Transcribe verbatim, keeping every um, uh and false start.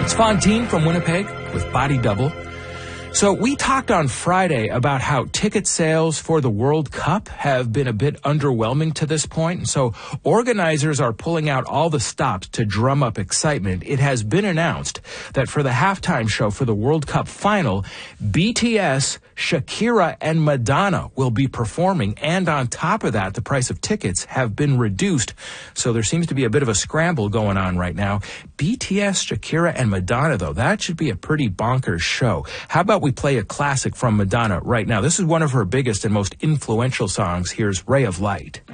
It's Fontaine from Winnipeg with Body Double. So we talked on Friday about how ticket sales for the World Cup have been a bit underwhelming to this point. And so organizers are pulling out all the stops to drum up excitement. It has been announced that for the halftime show for the World Cup final, B T S, Shakira, and Madonna will be performing. And on top of that, the price of tickets have been reduced. So there seems to be a bit of a scramble going on right now. B T S, Shakira, and Madonna, though, that should be a pretty bonkers show. How about we play a classic from Madonna right now? This is one of her biggest and most influential songs. Here's Ray of Light.